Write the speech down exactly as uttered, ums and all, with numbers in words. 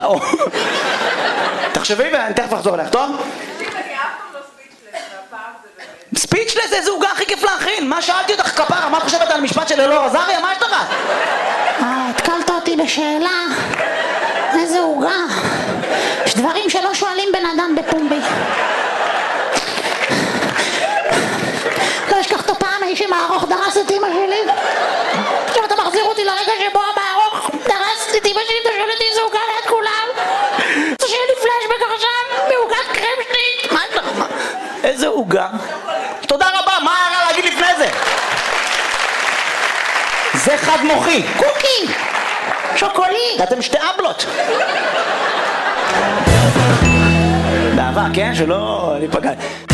תחשבי ואני תכף אחזור אליך, טוב? אני אף פעם לא ספיצ'לס, והפעם זה באמת. ספיצ'לס, איזה עוגה הכי כיף להכין. מה שאלתי אותך כפרה? מה את חושבת על משפט של אלאור עזריה? מה יש לך? אה, התקלת אותי בשאלה. איזה עוגה. יש דברים שלא שואלים בן אדם בפומבי. לא אשכח את הפעם האיש עם הארוך דרס את אמא שלי. עכשיו אתה מחזיר אותי לרגע שבו המארוך דרס את אמא שלי, אתה שואל אותי איזה עוגה ליד כולם. אתה שואל לי פלשבק עכשיו בעוגת קרם שנית. מה יש לך? מה? איזה עוגה? תודה רבה, מה היה להגיד לפני זה? זה חד מוחי. קוקי. שוקולי. אתם שתי אבלות. באהבה, כן? שלא ניפגע.